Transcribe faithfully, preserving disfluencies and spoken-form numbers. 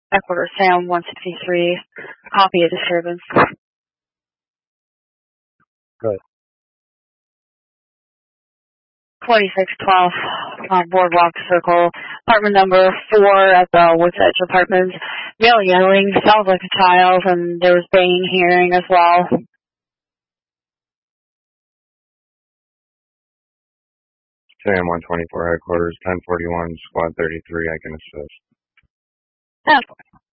Ecuador Sam one sixty-three, copy of disturbance. Good. twenty-six twelve, uh, Boardwalk Circle, apartment number four at the Woods Edge Apartments. Male yelling, sounds like a child, and there was banging hearing as well. Sam one twenty-four headquarters, ten forty-one, squad thirty-three, I can assist. That's